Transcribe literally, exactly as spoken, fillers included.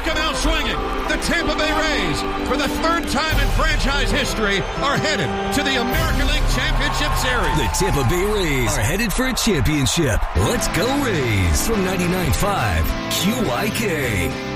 come out swinging. The Tampa Bay Rays, for the third time in franchise history, are headed to the American League Championship Series. The Tampa Bay Rays are headed for a championship. Let's go Rays from ninety-nine point five Q Y K.